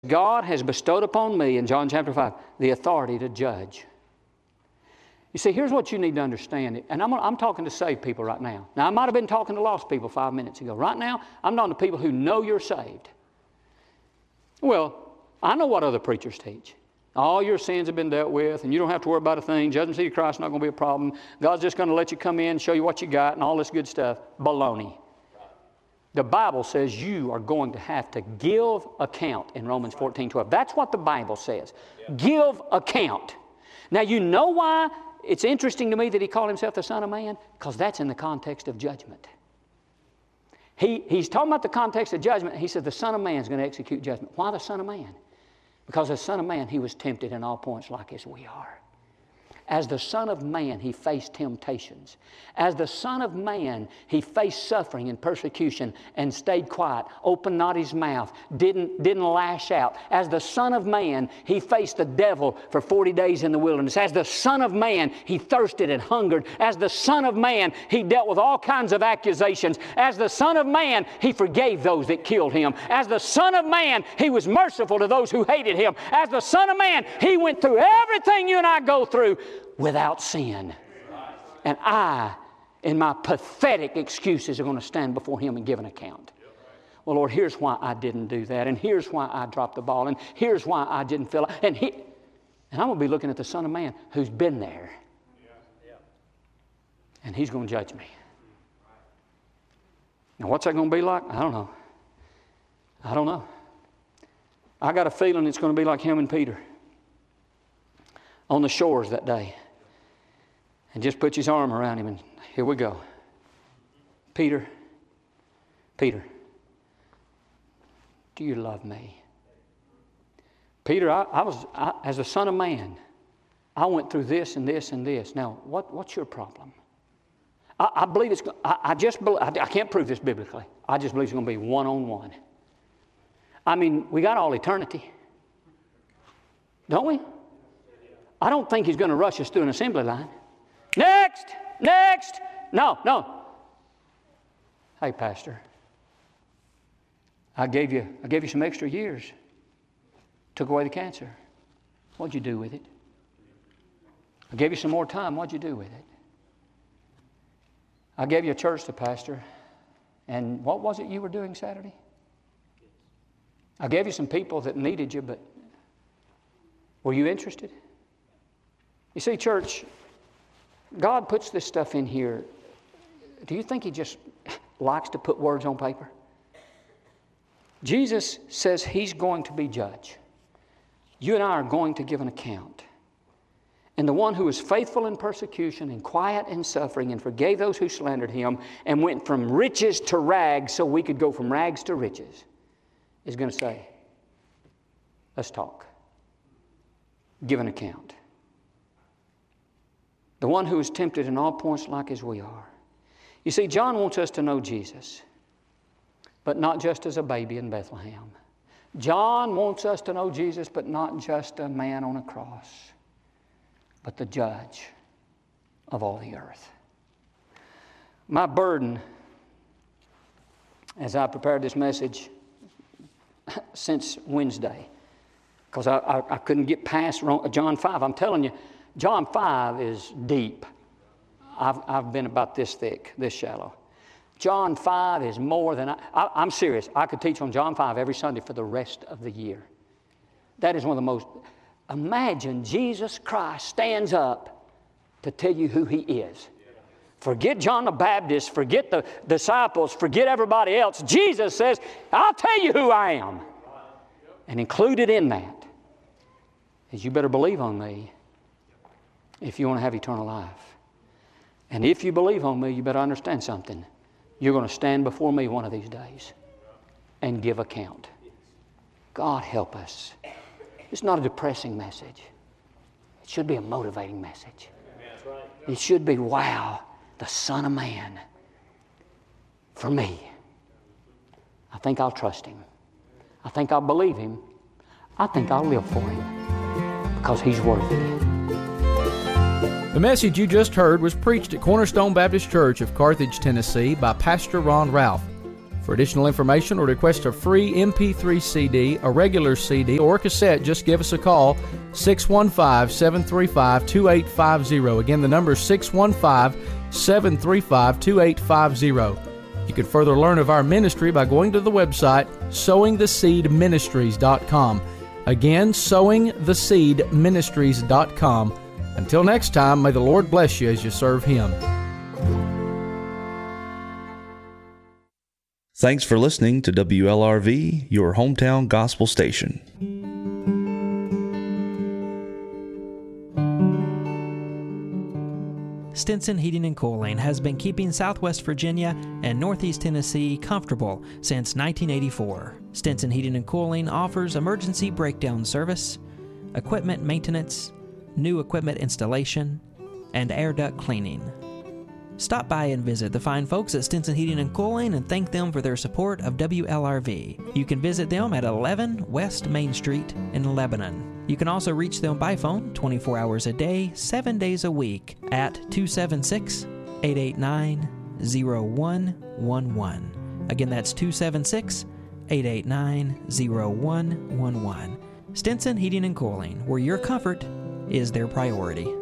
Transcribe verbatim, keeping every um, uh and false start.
God has bestowed upon me, in John chapter five, the authority to judge. You see, here's what you need to understand. And I'm, I'm talking to saved people right now. Now, I might have been talking to lost people five minutes ago. Right now, I'm talking to people who know you're saved. Well, I know what other preachers teach. All your sins have been dealt with, and you don't have to worry about a thing. Judgment seat of Christ is not going to be a problem. God's just going to let you come in, show you what you got, and all this good stuff. Baloney. The Bible says you are going to have to give account in Romans fourteen twelve. That's what the Bible says. Yeah. Give account. Now, you know why it's interesting to me that he called himself the Son of Man? Because that's in the context of judgment. He, he's talking about the context of judgment. He said the Son of Man is going to execute judgment. Why the Son of Man? Because as Son of Man, he was tempted in all points like as we are. As the Son of Man, he faced temptations. As the Son of Man, he faced suffering and persecution and stayed quiet, opened not his mouth, didn't, didn't lash out. As the Son of Man, he faced the devil for forty days in the wilderness. As the Son of Man, he thirsted and hungered. As the Son of Man, he dealt with all kinds of accusations. As the Son of Man, he forgave those that killed him. As the Son of Man, he was merciful to those who hated him. As the Son of Man, he went through everything you and I go through without sin. And I, in my pathetic excuses, are going to stand before him and give an account. Well, Lord, here's why I didn't do that, and here's why I dropped the ball, and here's why I didn't fill it. And, he, and I'm going to be looking at the Son of Man who's been there. And he's going to judge me. Now, what's that going to be like? I don't know. I don't know. I got a feeling it's going to be like him and Peter on the shores that day. And just puts his arm around him, and here we go. Peter, Peter, do you love me? Peter, I, I was, I, as a Son of Man, I went through this and this and this. Now, what, what's your problem? I, I believe it's, I, I just believe, I, I can't prove this biblically. I just believe it's going to be one-on-one. I mean, we got all eternity. Don't we? I don't think he's going to rush us through an assembly line. Next! Next! No, no. Hey, Pastor, I gave you, I gave you some extra years. Took away the cancer. What'd you do with it? I gave you some more time. What'd you do with it? I gave you a church to pastor. And what was it you were doing Saturday? I gave you some people that needed you, but were you interested? You see, church, God puts this stuff in here. Do you think he just likes to put words on paper? Jesus says he's going to be judge. You and I are going to give an account. And the one who was faithful in persecution and quiet in suffering and forgave those who slandered him and went from riches to rags so we could go from rags to riches is going to say, let's talk. Give an account. The one who is tempted in all points like as we are. You see, John wants us to know Jesus, but not just as a baby in Bethlehem. John wants us to know Jesus, but not just a man on a cross, but the judge of all the earth. My burden, as I prepared this message since Wednesday, because I, I, I couldn't get past John five. I'm telling you, John five is deep. I've, I've been about this thick, this shallow. John five is more than I, I... I'm serious. I could teach on John five every Sunday for the rest of the year. That is one of the most... Imagine Jesus Christ stands up to tell you who he is. Forget John the Baptist, forget the disciples, forget everybody else. Jesus says, I'll tell you who I am. And included in that is you better believe on me if you want to have eternal life. And if you believe on me, you better understand something. You're going to stand before me one of these days and give account. God help us. It's not a depressing message. It should be a motivating message. It should be, wow, the Son of Man. For me, I think I'll trust him. I think I'll believe him. I think I'll live for him because he's worthy. The message you just heard was preached at Cornerstone Baptist Church of Carthage, Tennessee by Pastor Ron Ralph. For additional information or request a free M P three C D, a regular C D, or cassette, just give us a call, six one five, seven three five, two eight five zero. Again, the number is six one five, seven three five, two eight five zero. You can further learn of our ministry by going to the website sowing the seed ministries dot com. Again, sowing the seed ministries dot com. Until next time, may the Lord bless you as you serve Him. Thanks for listening to W L R V, your hometown gospel station. Stinson Heating and Cooling has been keeping Southwest Virginia and Northeast Tennessee comfortable since nineteen eighty-four. Stinson Heating and Cooling offers emergency breakdown service, equipment maintenance, new equipment installation, and air duct cleaning. Stop by and visit the fine folks at Stinson Heating and Cooling and thank them for their support of W L R V. You can visit them at eleven West Main Street in Lebanon. You can also reach them by phone twenty-four hours a day, seven days a week at two seven six, eight eight nine, zero one one one. Again, that's two seven six, eight eight nine, zero one one one. Stinson Heating and Cooling, where your comfort is their priority.